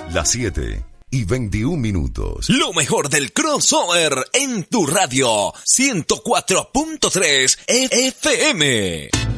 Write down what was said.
Las 7:21. Lo mejor del crossover en tu radio 104.3 FM.